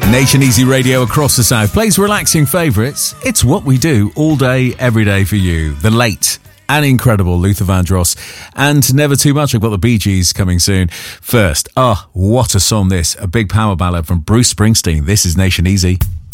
Nation Easy Radio across the South plays relaxing favourites. It's what we do all day, every day for you. The late and incredible Luther Vandross. And never too much. I've got the Bee Gees coming soon. First, what a song this. A big power ballad from Bruce Springsteen. This is Nation Easy.